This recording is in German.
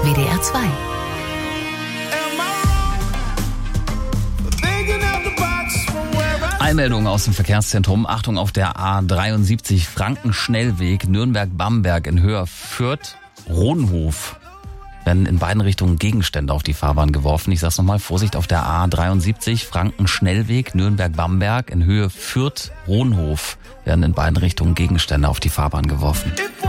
WDR 2. Einmeldung aus dem Verkehrszentrum. Achtung auf der A73 Frankenschnellweg Nürnberg-Bamberg in Höhe Fürth-Rohnhof. Werden in beiden Richtungen Gegenstände auf die Fahrbahn geworfen. Ich sag's nochmal, Vorsicht auf der A73 Frankenschnellweg Nürnberg-Bamberg in Höhe Fürth-Rohnhof. Werden in beiden Richtungen Gegenstände auf die Fahrbahn geworfen.